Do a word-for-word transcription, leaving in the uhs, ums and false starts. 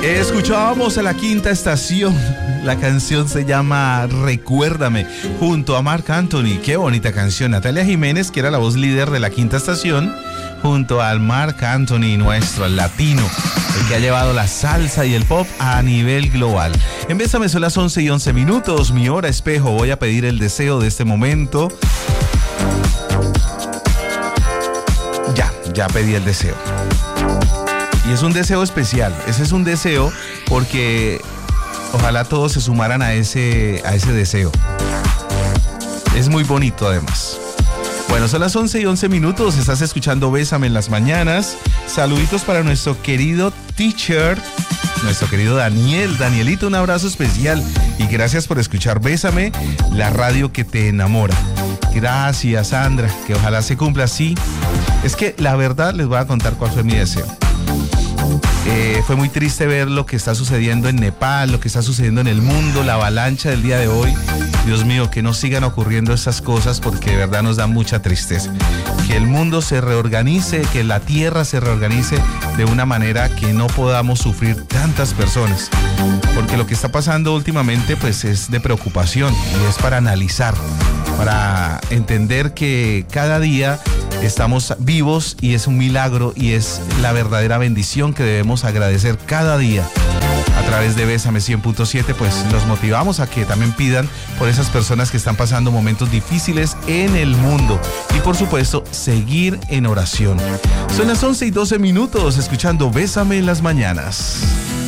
Escuchábamos a La Quinta Estación. La canción se llama Recuérdame, junto a Marc Anthony. Qué bonita canción. Natalia Jiménez, que era la voz líder de La Quinta Estación, junto al Marc Anthony nuestro, el latino, el que ha llevado la salsa y el pop a nivel global. En Bésame son las once y once minutos, mi hora espejo. Voy a pedir el deseo de este momento. Ya, ya pedí el deseo. Y es un deseo especial. Ese es un deseo porque ojalá todos se sumaran a ese, a ese deseo. Es muy bonito además. Bueno, son las once y once minutos. Estás escuchando Bésame en las mañanas. Saluditos para nuestro querido teacher, nuestro querido Daniel. Danielito, un abrazo especial. Y gracias por escuchar Bésame, la radio que te enamora. Gracias, Sandra. Que ojalá se cumpla así. Es que la verdad les voy a contar cuál fue mi deseo. Eh, fue muy triste ver lo que está sucediendo en Nepal, lo que está sucediendo en el mundo, la avalancha del día de hoy. Dios mío, que no sigan ocurriendo estas cosas porque de verdad nos da mucha tristeza. Que el mundo se reorganice, que la tierra se reorganice de una manera que no podamos sufrir tantas personas. Porque lo que está pasando últimamente pues es de preocupación y es para analizar, para entender que cada día estamos vivos y es un milagro y es la verdadera bendición que debemos agradecer cada día. A través de Bésame cien punto siete pues los motivamos a que también pidan por esas personas que están pasando momentos difíciles en el mundo y por supuesto seguir en oración. Son las once y doce minutos escuchando Bésame en las mañanas.